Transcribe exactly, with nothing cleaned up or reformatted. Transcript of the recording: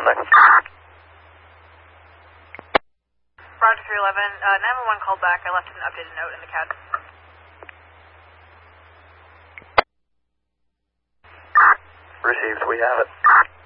there. Roger three eleven, uh, nine one one called back. I left an updated note in the C A D. Received, we have it.